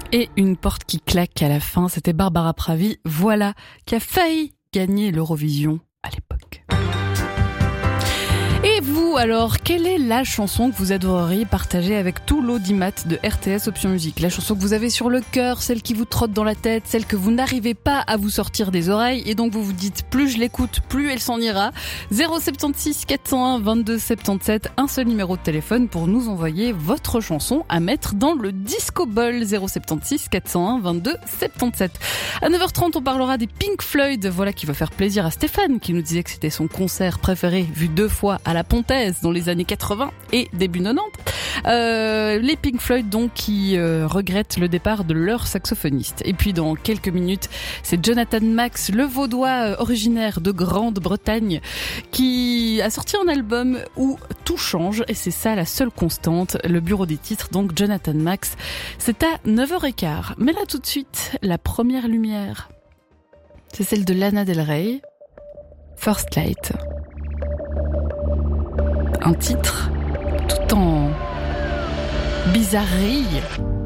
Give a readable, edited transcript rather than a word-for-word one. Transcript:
Et une porte qui claque à la fin, c'était Barbara Pravi, voilà, qui a failli gagner l'Eurovision à l'époque. Et vous, alors, quelle est la chanson que vous adoreriez partager avec tout l'audimat de RTS Option Musique? La chanson que vous avez sur le cœur, celle qui vous trotte dans la tête, celle que vous n'arrivez pas à vous sortir des oreilles, et donc vous vous dites, plus je l'écoute, plus elle s'en ira. 076 401 22 77, un seul numéro de téléphone pour nous envoyer votre chanson à mettre dans le Disco Ball. 076 401 22 77. À 9h30, on parlera des Pink Floyd, voilà qui va faire plaisir à Stéphane, qui nous disait que c'était son concert préféré, vu 2 fois à la Pontaise dans les années 80 et début 90. Les Pink Floyd donc qui regrettent le départ de leur saxophoniste. Et puis dans quelques minutes, c'est Jonathan Max, le Vaudois originaire de Grande-Bretagne, qui a sorti un album où tout change et c'est ça la seule constante. Le bureau des titres, donc Jonathan Max, c'est à 9h15. Mais là tout de suite, la première lumière, c'est celle de Lana Del Rey, First Light. Un titre tout en bizarrerie.